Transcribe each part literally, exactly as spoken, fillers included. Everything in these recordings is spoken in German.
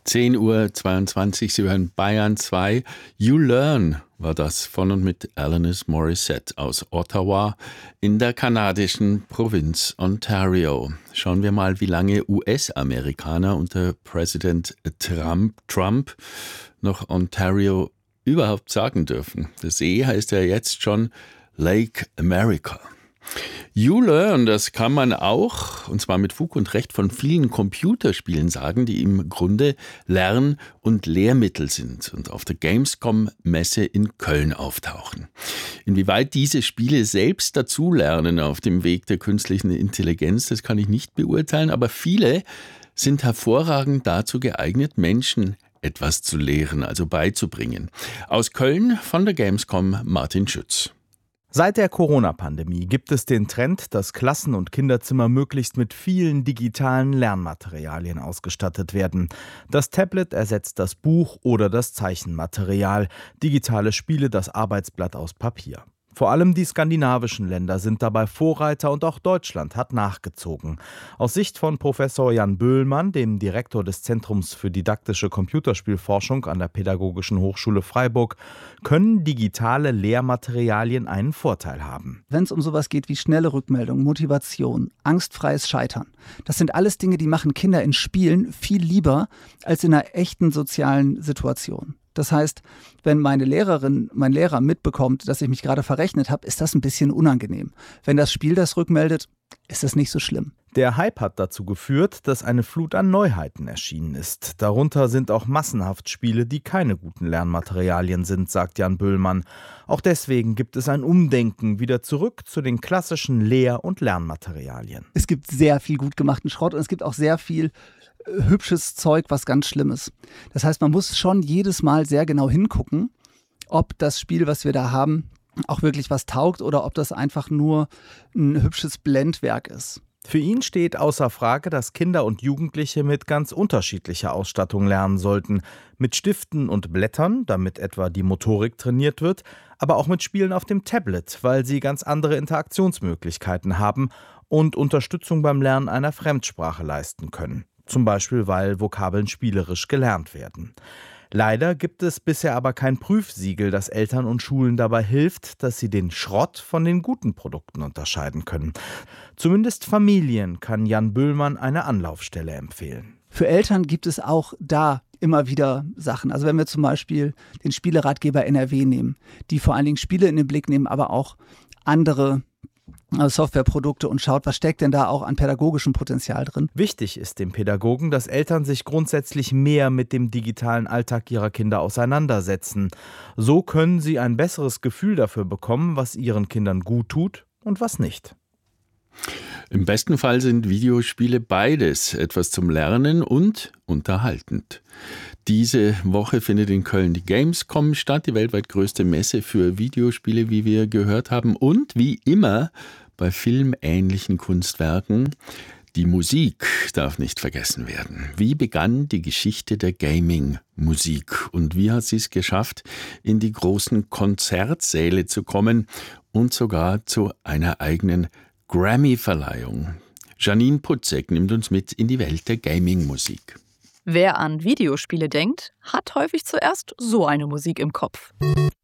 zehn Uhr zweiundzwanzig, Sie hören Bayern zwei. You Learn war das von und mit Alanis Morissette aus Ottawa in der kanadischen Provinz Ontario. Schauen wir mal, wie lange U S-Amerikaner unter Präsident Trump, Trump noch Ontario überhaupt sagen dürfen. Der See heißt ja jetzt schon Lake America. You Learn, das kann man auch, und zwar mit Fug und Recht, von vielen Computerspielen sagen, die im Grunde Lern- und Lehrmittel sind und auf der Gamescom-Messe in Köln auftauchen. Inwieweit diese Spiele selbst dazulernen auf dem Weg der künstlichen Intelligenz, das kann ich nicht beurteilen, aber viele sind hervorragend dazu geeignet, Menschen etwas zu lehren, also beizubringen. Aus Köln von der Gamescom Martin Schütz. Seit der Corona-Pandemie gibt es den Trend, dass Klassen- und Kinderzimmer möglichst mit vielen digitalen Lernmaterialien ausgestattet werden. Das Tablet ersetzt das Buch oder das Zeichenmaterial, digitale Spiele das Arbeitsblatt aus Papier. Vor allem die skandinavischen Länder sind dabei Vorreiter und auch Deutschland hat nachgezogen. Aus Sicht von Professor Jan Böhlmann, dem Direktor des Zentrums für didaktische Computerspielforschung an der Pädagogischen Hochschule Freiburg, können digitale Lehrmaterialien einen Vorteil haben. Wenn es um sowas geht wie schnelle Rückmeldung, Motivation, angstfreies Scheitern, das sind alles Dinge, die machen Kinder in Spielen viel lieber als in einer echten sozialen Situation. Das heißt, wenn meine Lehrerin, mein Lehrer mitbekommt, dass ich mich gerade verrechnet habe, ist das ein bisschen unangenehm. Wenn das Spiel das rückmeldet, ist das nicht so schlimm. Der Hype hat dazu geführt, dass eine Flut an Neuheiten erschienen ist. Darunter sind auch massenhaft Spiele, die keine guten Lernmaterialien sind, sagt Jan Böhlmann. Auch deswegen gibt es ein Umdenken wieder zurück zu den klassischen Lehr- und Lernmaterialien. Es gibt sehr viel gut gemachten Schrott und es gibt auch sehr viel hübsches Zeug, was ganz schlimm ist. Das heißt, man muss schon jedes Mal sehr genau hingucken, ob das Spiel, was wir da haben, auch wirklich was taugt oder ob das einfach nur ein hübsches Blendwerk ist. Für ihn steht außer Frage, dass Kinder und Jugendliche mit ganz unterschiedlicher Ausstattung lernen sollten. Mit Stiften und Blättern, damit etwa die Motorik trainiert wird, aber auch mit Spielen auf dem Tablet, weil sie ganz andere Interaktionsmöglichkeiten haben und Unterstützung beim Lernen einer Fremdsprache leisten können. Zum Beispiel, weil Vokabeln spielerisch gelernt werden. Leider gibt es bisher aber kein Prüfsiegel, das Eltern und Schulen dabei hilft, dass sie den Schrott von den guten Produkten unterscheiden können. Zumindest Familien kann Jan Böhlmann eine Anlaufstelle empfehlen. Für Eltern gibt es auch da immer wieder Sachen. Also wenn wir zum Beispiel den Spieleratgeber N R W nehmen, die vor allen Dingen Spiele in den Blick nehmen, aber auch andere Softwareprodukte und schaut, was steckt denn da auch an pädagogischem Potenzial drin. Wichtig ist dem Pädagogen, dass Eltern sich grundsätzlich mehr mit dem digitalen Alltag ihrer Kinder auseinandersetzen. So können sie ein besseres Gefühl dafür bekommen, was ihren Kindern gut tut und was nicht. Im besten Fall sind Videospiele beides, etwas zum Lernen und unterhaltend. Diese Woche findet in Köln die Gamescom statt, die weltweit größte Messe für Videospiele, wie wir gehört haben. Und wie immer bei filmähnlichen Kunstwerken, die Musik darf nicht vergessen werden. Wie begann die Geschichte der Gaming-Musik und wie hat sie es geschafft, in die großen Konzertsäle zu kommen und sogar zu einer eigenen Grammy-Verleihung? Janine Putzek nimmt uns mit in die Welt der Gaming-Musik. Wer an Videospiele denkt, hat häufig zuerst so eine Musik im Kopf.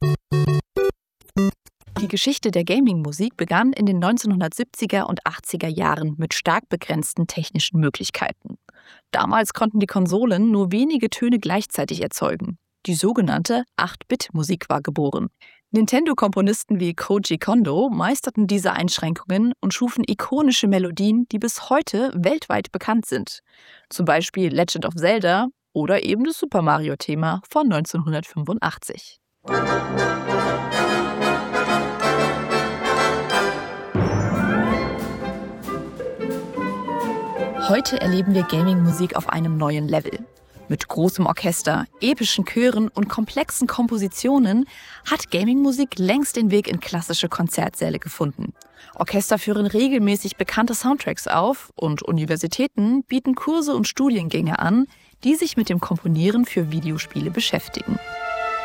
Die Geschichte der Gaming-Musik begann in den neunzehnhundertsiebziger und achtziger Jahren mit stark begrenzten technischen Möglichkeiten. Damals konnten die Konsolen nur wenige Töne gleichzeitig erzeugen. Die sogenannte acht-Bit-Musik war geboren. Nintendo-Komponisten wie Koji Kondo meisterten diese Einschränkungen und schufen ikonische Melodien, die bis heute weltweit bekannt sind. Zum Beispiel Legend of Zelda oder eben das Super Mario-Thema von neunzehnhundertfünfundachtzig. Heute erleben wir Gaming-Musik auf einem neuen Level. Mit großem Orchester, epischen Chören und komplexen Kompositionen hat Gaming-Musik längst den Weg in klassische Konzertsäle gefunden. Orchester führen regelmäßig bekannte Soundtracks auf und Universitäten bieten Kurse und Studiengänge an, die sich mit dem Komponieren für Videospiele beschäftigen.